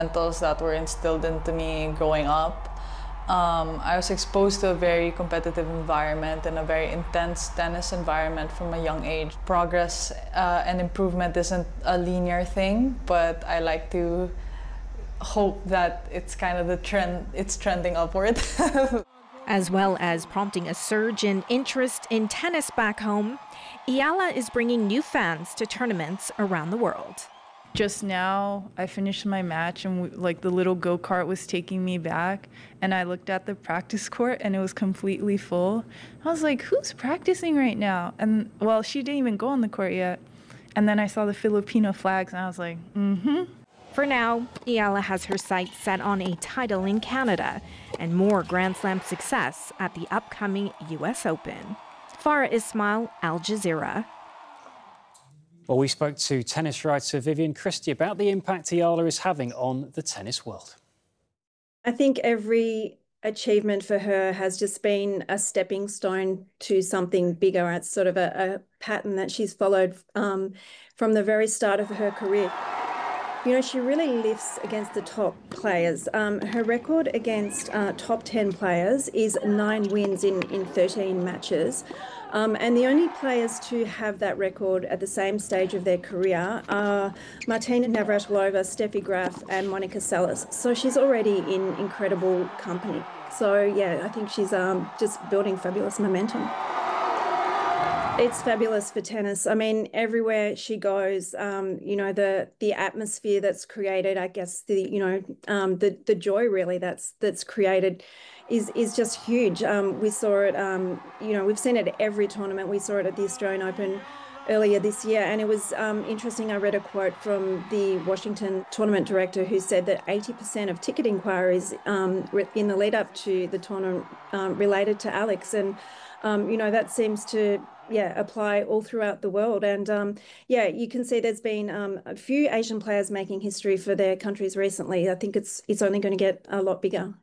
fundamentals that were instilled into me growing up. I was exposed to a very competitive environment and a very intense tennis environment from a young age. Progress and improvement isn't a linear thing, but I like to hope that it's kind of the trend, it's trending upward. As well as prompting a surge in interest in tennis back home, Iyala is bringing new fans to tournaments around the world. Just now, I finished my match and the little go-kart was taking me back, and I looked at the practice court and it was completely full. I was like, who's practicing right now? And well, she didn't even go on the court yet. And then I saw the Filipino flags and I was like, For now, Iyala has her sights set on a title in Canada and more Grand Slam success at the upcoming US Open. Farah Ismail, Al Jazeera. Well, we spoke to tennis writer Vivienne Christie about the impact Iyala is having on the tennis world. I think every achievement for her has just been a stepping stone to something bigger. It's sort of a pattern that she's followed from the very start of her career. You know, she really lifts against the top players. Her record against top 10 players is 9 wins in 13 matches. And the only players to have that record at the same stage of their career are Martina Navratilova, Steffi Graf and Monica Seles. So she's already in incredible company. So, yeah, I think she's just building fabulous momentum. It's fabulous for tennis. I mean, everywhere she goes, you know, the atmosphere that's created, I guess, the joy really that's created is just huge. We saw it, you know, we've seen it at every tournament. We saw it at the Australian Open earlier this year, and it was interesting. I read a quote from the Washington tournament director who said that 80% of ticket inquiries in the lead up to the tournament related to Alex, and you know, that seems to apply all throughout the world. And you can see there's been a few Asian players making history for their countries recently. I think it's only going to get a lot bigger.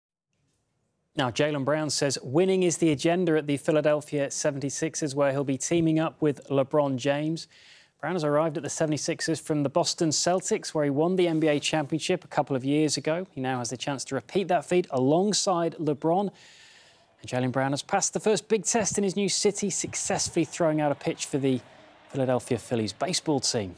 Now, Jaylen Brown says winning is the agenda at the Philadelphia 76ers, where he'll be teaming up with LeBron James. Brown has arrived at the 76ers from the Boston Celtics, where he won the NBA championship a couple of years ago. He now has the chance to repeat that feat alongside LeBron. And Jaylen Brown has passed the first big test in his new city, successfully throwing out a pitch for the Philadelphia Phillies baseball team.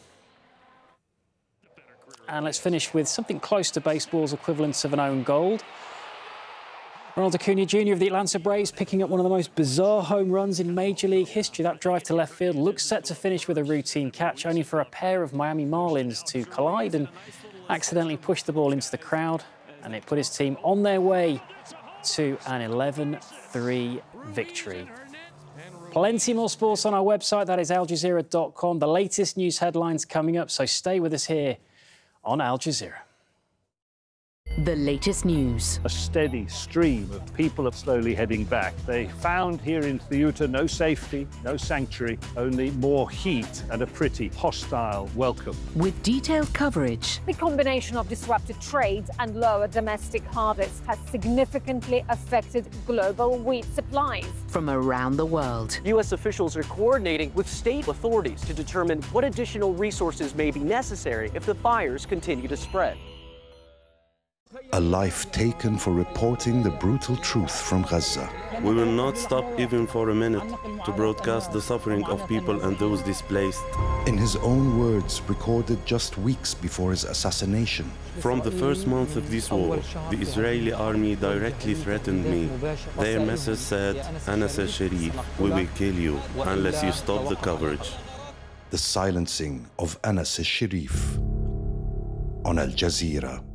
And let's finish with something close to baseball's equivalent of an own goal. Ronald Acuna Jr. of the Atlanta Braves picking up one of the most bizarre home runs in Major League history. That drive to left field looks set to finish with a routine catch, only for a pair of Miami Marlins to collide and accidentally push the ball into the crowd. And it put his team on their way to an 11-3 victory. Plenty more sports on our website. That is aljazeera.com. The latest news headlines coming up, so stay with us here on Al Jazeera. The latest news. A steady stream of people are slowly heading back. They found here in Ceuta no safety, no sanctuary, only more heat and a pretty hostile welcome. With detailed coverage. The combination of disrupted trade and lower domestic harvests has significantly affected global wheat supplies. From around the world. U.S. officials are coordinating with state authorities to determine what additional resources may be necessary if the fires continue to spread. A life taken for reporting the brutal truth from Gaza. We will not stop even for a minute to broadcast the suffering of people and those displaced. In his own words, recorded just weeks before his assassination. From the first month of this war, the Israeli army directly threatened me. Their message said, Anas al-Sharif, we will kill you unless you stop the coverage. The silencing of Anas al-Sharif on Al Jazeera.